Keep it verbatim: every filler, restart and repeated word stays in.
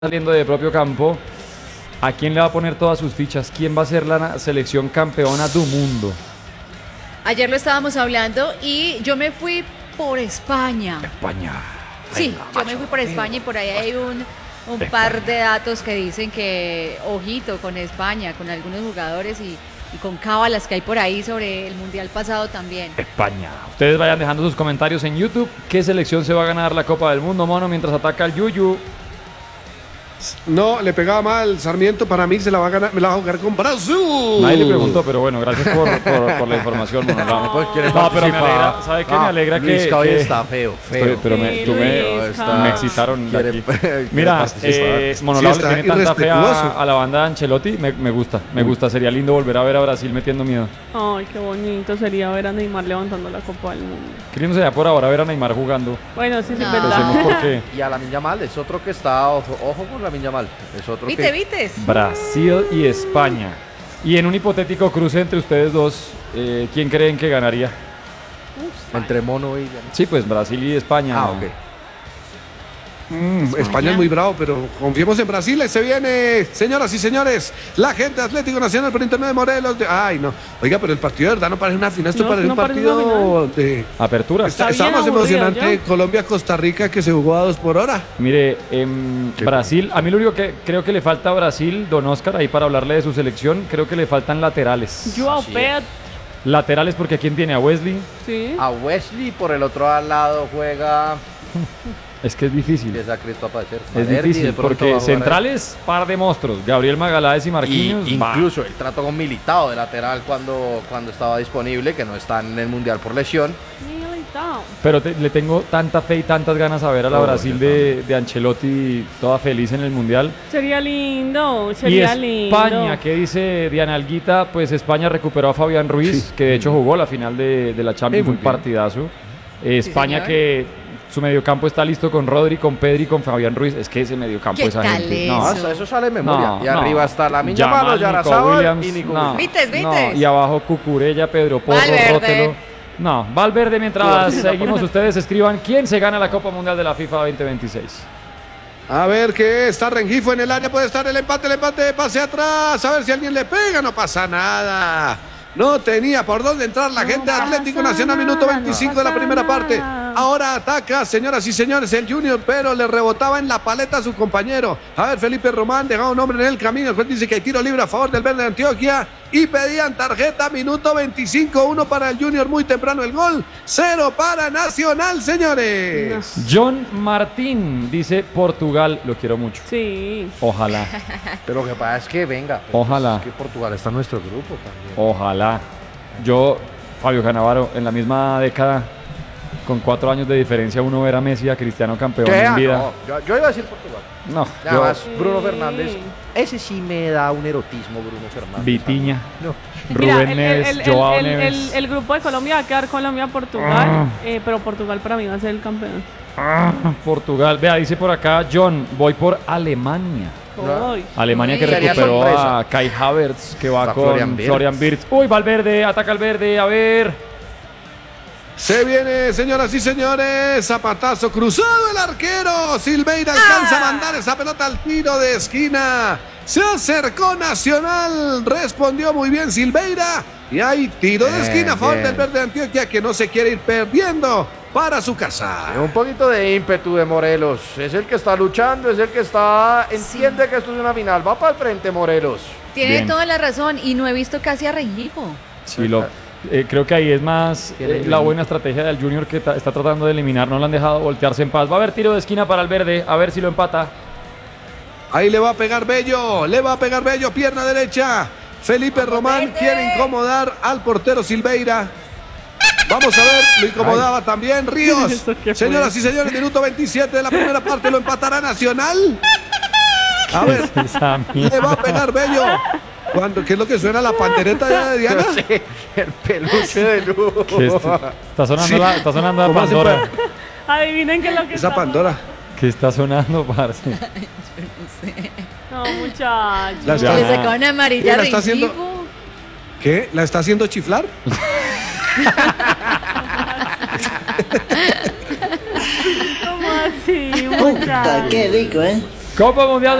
saliendo de propio campo, ¿a quién le va a poner todas sus fichas? ¿Quién va a ser la selección campeona del mundo? Ayer lo estábamos hablando y yo me fui por España. España. Sí, yo me fui por España y por ahí hay un, un par de datos que dicen que, ojito con España, con algunos jugadores y, y con cábalas que hay por ahí sobre el Mundial pasado también. España. Ustedes vayan dejando sus comentarios en YouTube. ¿Qué selección se va a ganar la Copa del Mundo, mono, mientras ataca el Yuyu? No, le pegaba mal Sarmiento, para mí se la va a ganar, me la va a jugar con Brasil. Nadie le preguntó, pero bueno, gracias por, por, por la información, mono. No, Pues quiere no, pero me participar. alegra, ¿sabe qué? Ah, Me alegra Luis que, Caballo que- está feo, feo. Estoy- pero me, Sí, tú me, Luis, está- me excitaron de quiere- aquí. quiere Mira, participar. eh, Sí, Monolao le está tiene tanta fe a, irrespetuoso. a la banda de Ancelotti, me, me gusta, me gusta. Sería lindo volver a ver a Brasil metiendo miedo. Ay, qué bonito sería ver a Neymar levantando la Copa del Mundo. Queríamos allá por ahora ver a Neymar jugando. Bueno, sí, sí, No. es verdad. Pensemos por qué. Y a Lamine Yamal es otro que está, ojo, ojo con Lamine Yamal. Es otro ¿Viste, que viste? Brasil y España. Y en un hipotético cruce entre ustedes dos, eh, ¿quién creen que ganaría? entre Mono y Sí, pues Brasil y España. Ah, ok. Mm, España es muy bravo, pero confiemos en Brasil. Ahí se viene, señoras y señores, la gente de Atlético Nacional por internet de Morelos. de- Ay, no. Oiga, pero el partido de verdad no parece una final, esto No, parece no un parece una partido de. Apertura. Está, Está está bien más aburrido, emocionante ¿ya? Colombia-Costa Rica que se jugó a dos por hora. Mire, en Brasil, a mí lo único que creo que le falta a Brasil, don Oscar, ahí para hablarle de su selección, creo que le faltan laterales. Joao Así es. Pet, Laterales porque ¿quién tiene a Wesley? sí. A Wesley por el otro lado juega Es que es difícil. les da crédito a padecer. Es Valerdi, de difícil pronto va a porque jugar ahí. centrales, par de monstruos. Gabriel Magaláes y Y Marquinhos. va. incluso el trato con Militao de lateral cuando, cuando estaba disponible, que no está en el Mundial por lesión. Militao. Pero te- le tengo tanta fe y tantas ganas a ver a la Oh, Brasil yo de, de Ancelotti toda feliz en el Mundial. Sería lindo, Y sería lindo. España, ¿qué dice Diana Alguita? Pues España recuperó a Fabián Ruiz, que de hecho jugó la final de, de la Champions, Sí, muy un partidazo. Eh, España señor. que su mediocampo está listo con Rodri, con Pedri, con Fabián Ruiz. Es que ese mediocampo ¿Qué esa tal gente. eso? No, No, eso, eso sale de memoria. no, y arriba no. está Lamine Yamal, Yamal, Nico Oyarzábal Williams, y Nico no, Williams. ¿Vites, vites? no, y abajo Cucurella, Pedro Porro, Valverde. Rótelo. No, Valverde, mientras Sí, seguimos, ustedes escriban quién se gana la Copa Mundial de la FIFA veinte veintiséis. A ver qué está Rengifo en el área, puede estar el empate, el empate, pase atrás, a ver si alguien le pega, no pasa nada. No tenía por dónde entrar la No gente de pasa Atlético Nacional, minuto nada, no veinticinco de la pasa primera parte. nada. Ahora ataca, señoras y señores, el Junior, pero le rebotaba en la paleta a su compañero. A ver, Felipe Román dejaba un hombre en el camino, el juez dice que hay tiro libre a favor del Verde de Antioquia y pedían tarjeta, minuto veinticinco, uno para el Junior, muy temprano el gol, cero para Nacional, señores. John Martín dice Portugal, lo quiero mucho. Sí. Ojalá, Pero lo que pasa es que venga. pues, Ojalá. Es que Portugal está en nuestro grupo también. ojalá. Yo, Fabio Cannavaro, en la misma década, con cuatro años de diferencia, uno ver a Messi y a Cristiano campeón ¿Qué? en Ah, vida. no, yo, yo iba a decir Portugal. No, Y yo, además, Bruno Sí. Fernández, ese sí me da un erotismo, Bruno Fernández. Vitiña, No. Mira, Rubén el, Neves, el- el- Joao el- Neves. el- el grupo de Colombia va a quedar Colombia-Portugal, Ah. eh, pero Portugal para mí va a ser el campeón. Ah, Portugal. Vea, dice por acá John, voy por Alemania. No. Ay. Alemania que Sería recuperó sorpresa. a Kai Havertz, que va Está con Florian Wirtz. Florian Wirtz. Uy, Valverde, ataca al verde, a ver. Se viene, señoras y señores, zapatazo cruzado el arquero. Silveira alcanza a mandar esa pelota al tiro de esquina. Se acercó Nacional, respondió muy bien Silveira. Y hay tiro de Bien, esquina a favor bien. del Verde de Antioquia que no se quiere ir perdiendo para su casa. Un poquito de ímpetu de Morelos. Es el que está luchando, es el que está. Entiende que esto es una final. Va para el frente, Morelos. Tiene Bien. toda la razón y no he visto casi a Rengifo. Sí, lo, eh, creo que ahí es más Tiene eh, Junior. la buena estrategia del Junior que ta- está tratando de eliminar. No lo han dejado voltearse en paz. Va a haber tiro de esquina para el verde, a ver si lo empata. Ahí le va a pegar Bello, le va a pegar Bello, pierna derecha. Felipe Román Verde. quiere incomodar al portero Silveira. Vamos a ver, lo incomodaba también Ríos. ¿Eso qué fue? Señoras y señores, minuto veintisiete de la primera parte, lo empatará Nacional. A ver, Esa le mierda. va a pegar Bello. Cuando, ¿qué es lo que suena la pandereta de Diana? Sí, el peluche de luz. ¿Qué está, está sonando Sí. la, está sonando la ¿Cómo hace Pandora. Adivinen qué es lo que Esa está Pandora. ¿Qué está sonando, parce? No, muchachos. La está- Le sacó una amarilla ¿Quién la a está haciendo? Rengifo. ¿Qué? ¿La está haciendo chiflar? ¿Cómo así, Puta, muchachos? qué rico, ¿eh? Copa Mundial